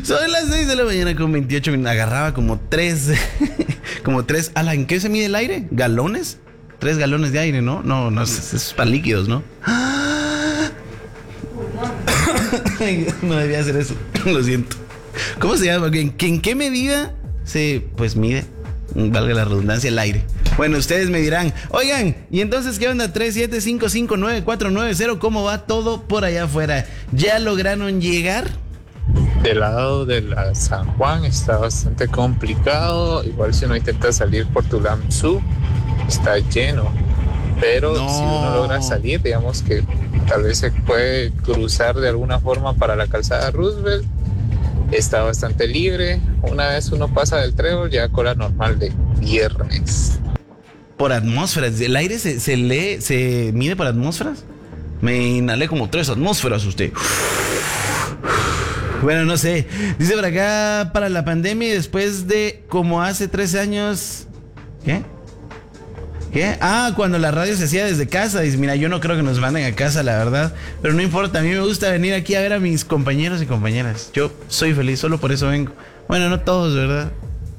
Son las 6 de la mañana con 28 minutos. Agarraba como 3. Como 3. ¿Ala, en qué se mide el aire? ¿Galones? 3 galones de aire, ¿no? No, es para líquidos, ¿no? No debía hacer eso. Lo siento. ¿Cómo se llama? ¿En qué medida se mide? Valga la redundancia, el aire. Bueno, ustedes me dirán, oigan, ¿y entonces qué onda? 37559490, ¿cómo va todo por allá afuera? ¿Ya lograron llegar? Del lado de la San Juan está bastante complicado. Igual si uno intenta salir por Tulamzú, está lleno. Pero No. si uno logra salir, digamos que tal vez se puede cruzar de alguna forma para la calzada Roosevelt. Está bastante libre. Una vez uno pasa del trébol, ya cola normal de viernes. Por atmósferas. ¿El aire se mide por atmósferas? Me inhalé como 3 atmósferas usted. Bueno, no sé. Dice por acá, para la pandemia y después de como hace 13 años... ¿Qué? Cuando la radio se hacía desde casa. Dice, mira, yo no creo que nos manden a casa, la verdad. Pero no importa, a mí me gusta venir aquí a ver a mis compañeros y compañeras. Yo soy feliz, solo por eso vengo. Bueno, no todos, ¿verdad?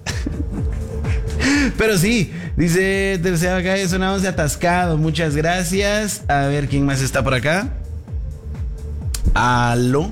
Pero sí, dice tercera acá, es una once atascado. Muchas gracias. A ver, ¿quién más está por acá? ¿Aló?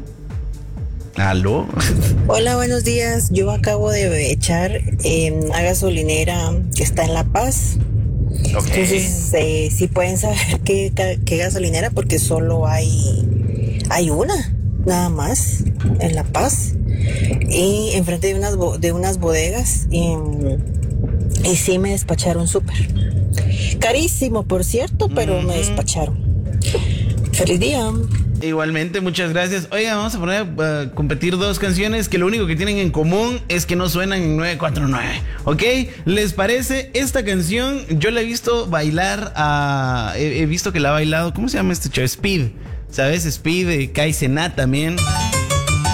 Hola, buenos días. Yo acabo de echar en una gasolinera que está en La Paz. Okay. Entonces, sí pueden saber qué gasolinera, porque solo hay una, nada más, en La Paz. Y enfrente de unas bodegas. Y sí me despacharon súper. Carísimo, por cierto, pero me despacharon. Feliz día. Igualmente, muchas gracias. Oiga, vamos a poner a competir 2 canciones que lo único que tienen en común es que no suenan en 949. ¿Ok? ¿Les parece? Esta canción yo la he visto bailar he visto que la ha bailado. ¿Cómo se llama este show? Speed. ¿Sabes? Speed, Kai Cenat también.